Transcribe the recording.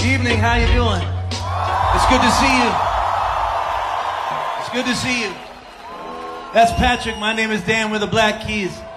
evening. How you doing? It's good to see you. It's good to see you. That's Patrick. My name is Dan with the Black Keys.